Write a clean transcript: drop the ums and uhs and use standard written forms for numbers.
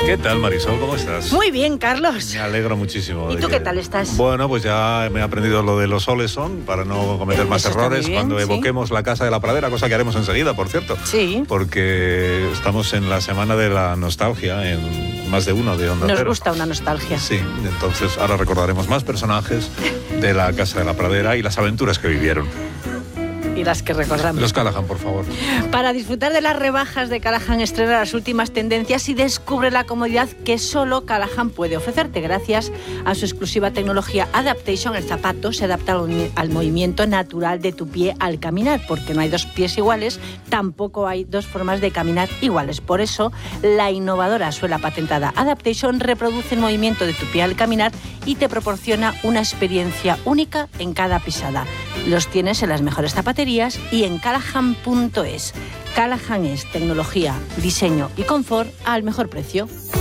¿Qué tal, Marisol? ¿Cómo estás? Muy bien, Carlos. Me alegro muchísimo. ¿Y tú qué tal estás? Bueno, pues ya me he aprendido lo de los soles son para no cometer más errores cuando evoquemos la Casa de la Pradera, cosa que haremos enseguida, por cierto. Sí. Porque estamos en la semana de la nostalgia, en más de uno de Onda Cero. Nos gusta una nostalgia. Sí, entonces ahora recordaremos más personajes de la Casa de la Pradera y las aventuras que vivieron. Y las que recordamos. Los Callahan, por favor. Para disfrutar de las rebajas de Callahan, estrena las últimas tendencias y descubre la comodidad que solo Callahan puede ofrecerte. Gracias a su exclusiva tecnología Adaptation, el zapato se adapta al movimiento natural de tu pie al caminar, porque no hay dos pies iguales, tampoco hay dos formas de caminar iguales. Por eso, la innovadora suela patentada Adaptation reproduce el movimiento de tu pie al caminar y te proporciona una experiencia única en cada pisada. Los tienes en las mejores zapaterías y en Callahan.es. Callahan es tecnología, diseño y confort al mejor precio.